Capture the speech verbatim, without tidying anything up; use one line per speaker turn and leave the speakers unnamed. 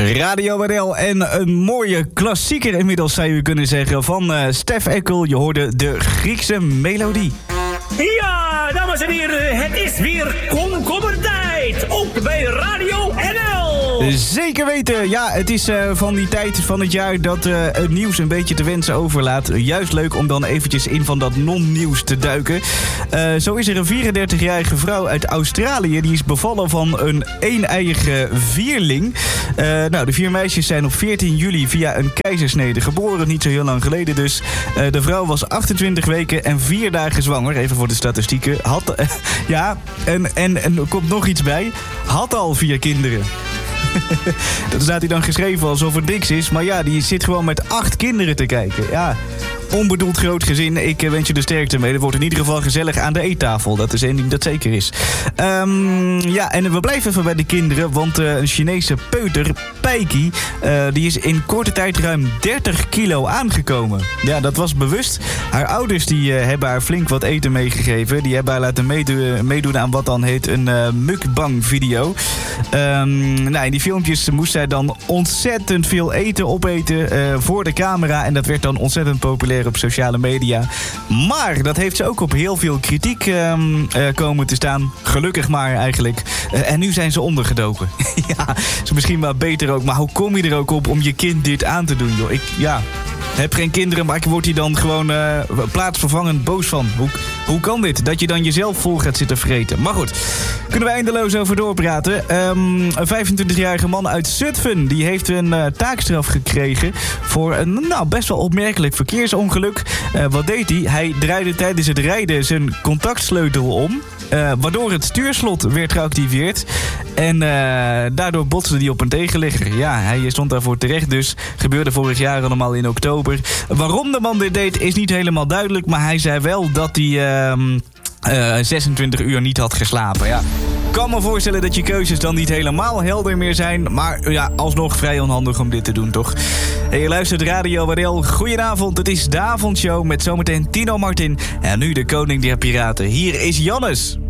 Radio Waddel en een mooie klassieker inmiddels zou je kunnen zeggen van uh, Stef Eckel. Je hoorde de Griekse melodie.
Ja, dames en heren, het is weer komkommertijd. Ook bij Radio N L.
Zeker weten. Ja, het is uh, van die tijd van het jaar dat uh, het nieuws een beetje te wensen overlaat. Juist leuk om dan eventjes in van dat non-nieuws te duiken. Uh, zo is er een vierendertigjarige vrouw uit Australië. Die is bevallen van een een-eiige vierling. Uh, nou, de vier meisjes zijn op veertien juli via een keizersnede geboren. Niet zo heel lang geleden dus. Uh, de vrouw was achtentwintig weken en vier dagen zwanger. Even voor de statistieken. Had, uh, ja, en, en, en er komt nog iets bij. Had al vier kinderen. Dat staat hij dan geschreven alsof het niks is. Maar ja, die zit gewoon met acht kinderen te kijken. Ja, onbedoeld groot gezin. Ik wens je er sterkte mee. Het wordt in ieder geval gezellig aan de eettafel. Dat is één ding dat zeker is. Um, ja, en we blijven even bij de kinderen. Want uh, een Chinese peuter, Peiki, uh, die is in korte tijd ruim dertig kilo aangekomen. Ja, dat was bewust. Haar ouders die, uh, hebben haar flink wat eten meegegeven. Die hebben haar laten meedoen, meedoen aan wat dan heet een uh, mukbang video. Um, nou, in die filmpjes moest zij dan ontzettend veel eten opeten uh, voor de camera. En dat werd dan ontzettend populair op sociale media. Maar dat heeft ze ook op heel veel kritiek uh, uh, komen te staan. Gelukkig maar eigenlijk. Uh, en nu zijn ze ondergedoken. Ja, is misschien wel beter ook. Maar hoe kom je er ook op om je kind dit aan te doen, joh? Ik, ja... heb geen kinderen, maar ik word hier dan gewoon uh, plaatsvervangend boos van. Hoe, hoe kan dit? Dat je dan jezelf vol gaat zitten vreten. Maar goed, kunnen we eindeloos over doorpraten. Um, een vijfentwintigjarige man uit Zutphen, die heeft een uh, taakstraf gekregen voor een nou, best wel opmerkelijk verkeersongeluk. Uh, wat deed hij? Hij draaide tijdens het rijden zijn contactsleutel om. Uh, waardoor het stuurslot werd geactiveerd. En uh, daardoor botste hij op een tegenligger. Ja, hij stond daarvoor terecht dus. Gebeurde vorig jaar allemaal in oktober. Waarom de man dit deed is niet helemaal duidelijk. Maar hij zei wel dat hij uh, uh, zesentwintig uur niet had geslapen. Ja. Ik kan me voorstellen dat je keuzes dan niet helemaal helder meer zijn. Maar ja, alsnog vrij onhandig om dit te doen, toch? Hey, je luistert Radio Waddel. Goedenavond, het is de avondshow met zometeen Tino Martin. En nu de koning der piraten. Hier is Jannes.